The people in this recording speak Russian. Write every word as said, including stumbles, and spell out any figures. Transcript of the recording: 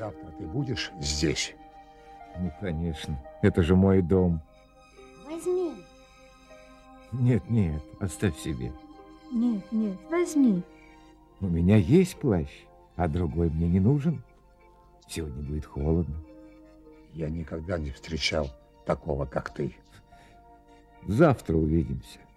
Завтра ты будешь здесь? Ну, конечно. Это же мой дом. Возьми. Нет, нет, оставь себе. Нет, нет, возьми. У меня есть плащ, а другой мне не нужен. Сегодня будет холодно. Я никогда не встречал такого, как ты. Завтра увидимся.